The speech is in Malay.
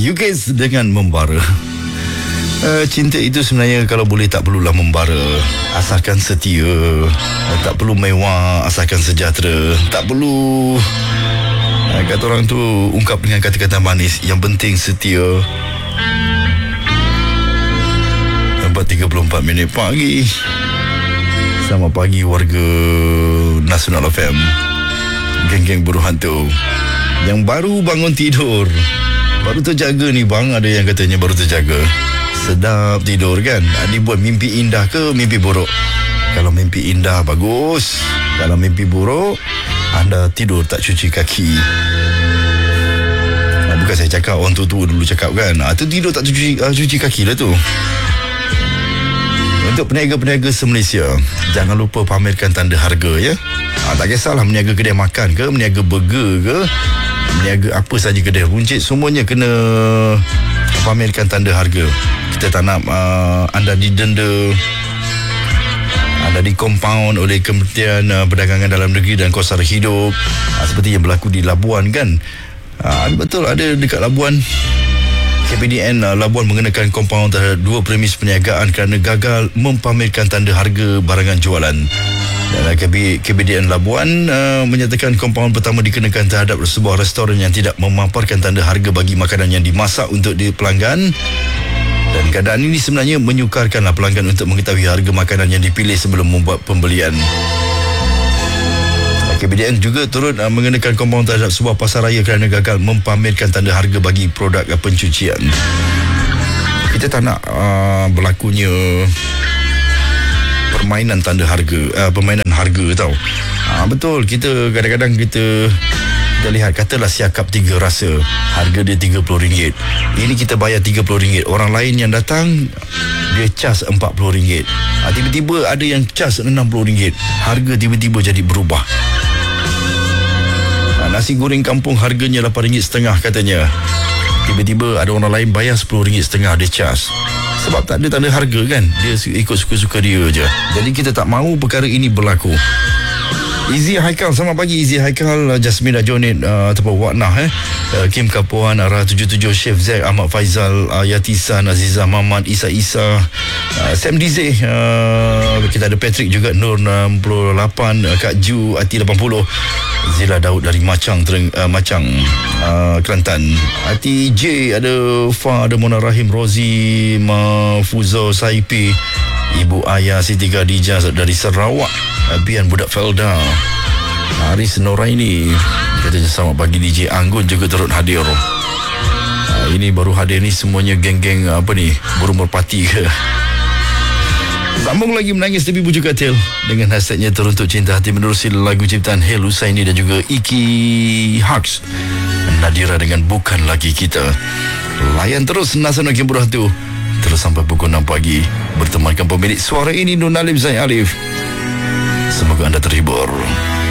UKIS dengan membara. Cinta itu sebenarnya kalau boleh tak perlulah membara, asalkan setia. Tak perlu mewah, asalkan sejahtera. Tak perlu kata orang tu ungkap dengan kata-kata manis. Yang penting setia. 4.34 pagi. Selamat pagi warga Nasional FM, geng-geng buruh hantu yang baru bangun tidur, baru terjaga ni bang. Ada yang katanya baru terjaga. Sedap tidur kan? Ini buat mimpi indah ke mimpi buruk? Kalau mimpi indah bagus. Kalau mimpi buruk, anda tidur tak cuci kaki. Bukan saya cakap, orang tua-tua dulu cakap kan, tu tidur tak cuci kaki lah tu. Untuk peniaga-peniaga se-Malaysia, jangan lupa pamerkan tanda harga ya. Tak kisahlah meniaga kedai makan ke, meniaga burger ke, meniaga apa saja kedai runcit, semuanya kena pamerkan tanda harga. Kita tak nak anda didenda, anda dikompaun oleh Kementerian Perdagangan Dalam Negeri dan Kos Sara Hidup, seperti yang berlaku di Labuan kan. Betul, ada dekat Labuan. KPDN Labuan mengenakan kompaun terhadap 2 premis perniagaan kerana gagal mempamerkan tanda harga barangan jualan. Dan KPDN Labuan menyatakan kompaun pertama dikenakan terhadap sebuah restoran yang tidak memaparkan tanda harga bagi makanan yang dimasak untuk pelanggan. Dan keadaan ini sebenarnya menyukarkanlah pelanggan untuk mengetahui harga makanan yang dipilih sebelum membuat pembelian. KPDN juga turut mengenakan kompaun terhadap sebuah pasaraya kerana gagal mempamerkan tanda harga bagi produk pencucian. Kita tak nak berlakunya permainan tanda harga, permainan harga tau. Betul, kita kadang-kadang kita lihat, katalah siakap 3 rasa, harga dia RM30. Ini kita bayar RM30. Orang lain yang datang, dia cas RM40. Tiba-tiba ada yang cas RM60. Harga tiba-tiba jadi berubah. Nasi goreng kampung harganya RM8.50 katanya. Tiba-tiba ada orang lain bayar RM10.50, dia cas. Sebab tak ada tanda harga kan. Dia ikut suka-suka dia je. Jadi kita tak mahu perkara ini berlaku. Izzy Haikal, selamat pagi Izzy Haikal, Jasmine Jonet ataupun Waknah Kim Kapuan, Arah 77, Chef Zack, Ahmad Faizal, Yatisan, Azizah Mahmad, Isa Sam Dize, kita ada Patrick juga, Nur 68, Kak Ju, Ati 80, Zila Daud dari Macang, Kelantan, Ati J, ada Fa, ada Mona Rahim, Rozi, Mafuzo Saipi, Ibu Ayah Siti Khadijah dari Sarawak, Bian Budak Felda, Haris Noraini, katanya selamat pagi. DJ Anggun juga turut hadir. Ini baru hadir ni semuanya geng-geng apa ni, burung merpati ke. Sambung lagi menangis tepi bujuk katil dengan hashtagnya Teruntuk Cinta Hati menerusi lagu ciptaan Hel Husaini dan juga Iki Haks, Nadira dengan Bukan Lagi Kita. Layan terus Nasional Game Buruh Hantu terus sampai pukul 6 pagi bertemankan pemilik suara ini, Nur Nalim Zain Alif. Semoga anda terhibur.